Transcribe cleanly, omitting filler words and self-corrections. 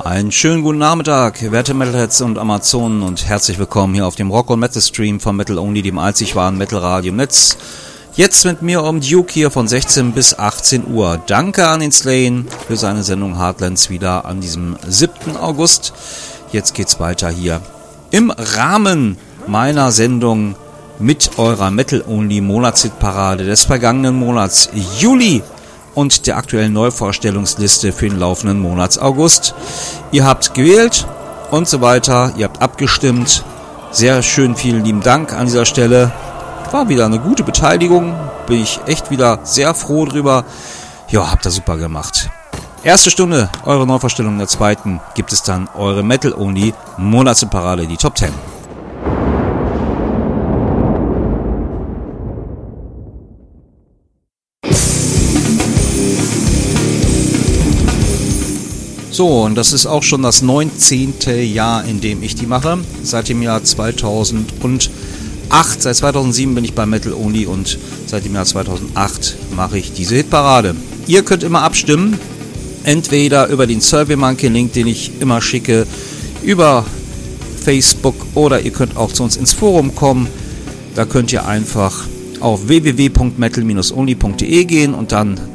Einen schönen guten Nachmittag, werte Metalheads und Amazonen, und herzlich willkommen hier auf dem Rock- und Metal-Stream von Metal Only, dem einzig wahren Metal-Radio im Netz. Jetzt mit mir Duke hier von 16 bis 18 Uhr. Danke an den Slane für seine Sendung Heartlands wieder an diesem 7. August. Jetzt geht's weiter hier im Rahmen meiner Sendung mit eurer Metal Only Monatshitparade des vergangenen Monats Juli und der aktuellen Neuvorstellungsliste für den laufenden Monats August. Ihr habt gewählt und so weiter, ihr habt abgestimmt. Sehr schön, vielen lieben Dank an dieser Stelle. War wieder eine gute Beteiligung, bin ich echt wieder sehr froh drüber. Ja, habt ihr super gemacht. Erste Stunde, eure Neuvorstellung, in der zweiten gibt es dann eure Metal Only Monatshitparade, die Top 10. So, und das ist auch schon das 19. Jahr, in dem ich die mache. Seit dem Jahr 2008, seit 2007 bin ich bei Metal Only und seit dem Jahr 2008 mache ich diese Hitparade. Ihr könnt immer abstimmen, entweder über den SurveyMonkey-Link, den ich immer schicke, über Facebook, oder ihr könnt auch zu uns ins Forum kommen. Da könnt ihr einfach auf www.metal-only.de gehen und dann